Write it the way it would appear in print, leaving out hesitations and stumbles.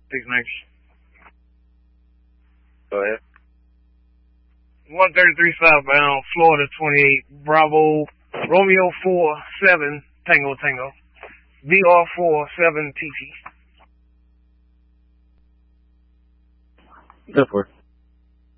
690. Go ahead. 133 southbound, Florida 28, Bravo, Romeo 47, Tango Tango, VR 47 TT. Go for it.